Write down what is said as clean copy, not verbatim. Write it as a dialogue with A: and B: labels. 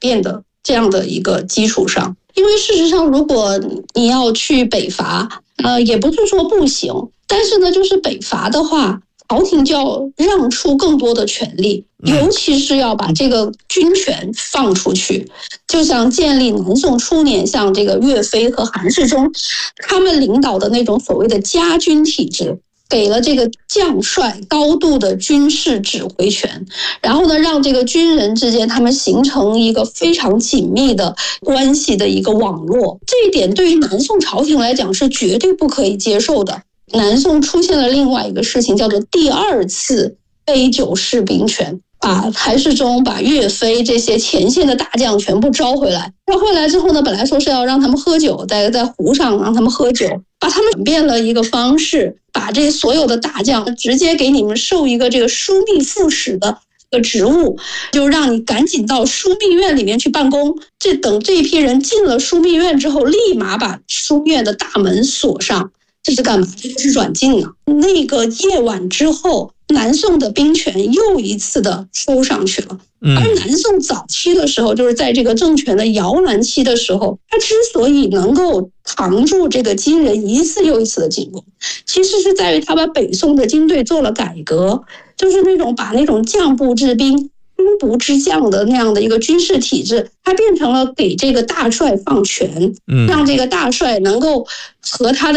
A: 变的这样的一个基础上。因为事实上如果你要去北伐，也不是说不行，但是呢就是北伐的话，朝廷就要让出更多的权利，尤其是要把这个军权放出去。就像建立南宋初年像这个岳飞和韩世忠他们领导的那种所谓的家军体制，给了这个将帅高度的军事指挥权，然后呢，让这个军人之间他们形成一个非常紧密的关系的一个网络。这一点对于南宋朝廷来讲是绝对不可以接受的。南宋出现了另外一个事情，叫做第二次杯酒释兵权，把韩世忠、把岳飞这些前线的大将全部招回来。招回来之后呢，本来说是要让他们喝酒，在湖上让他们喝酒，把他们转变了一个方式，把这所有的大将直接给你们授一个这个枢密副使的职务，就让你赶紧到枢密院里面去办公。等这批人进了枢密院之后，立马把枢密院的大门锁上。这是干嘛？这是软禁呢。那个夜晚之后，南宋的兵权又一次的收上去了。而南宋早期的时候，就是在这个政权的摇篮期的时候，他之所以能够扛住这个金人一次又一次的进攻，其实是在于他把北宋的军队做了改革，就是把那种将部制兵、兵部之将的那样的一个军事体制，它变成了给这个大帅放权，让这个大帅能够和他的